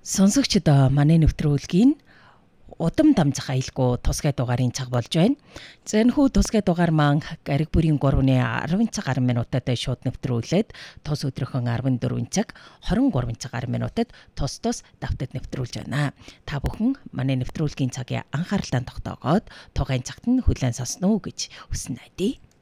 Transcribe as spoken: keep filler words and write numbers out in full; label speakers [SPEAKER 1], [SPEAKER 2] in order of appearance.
[SPEAKER 1] Сонсогчдоо манай нэвтрүүлгийн удам дамжих аюулгүй тусгай дугаарын цаг болж байна. За энэхүү тусгай дугаар маань гариг бүрийн гурвны арван цаг гаруй минутад шууд нэвтрүүлээд тус өдрийнхөө арван дөрвөн цаг хорин гурван цаг гаруй минутад тус тус давтад нэвтрүүлж байна. Та бүхэн манай нэвтрүүлгийн цагийн анхааралтай тогтоогоод тугайн цагт нь хүлээн сонсно уу гэж хүснэ найдаа.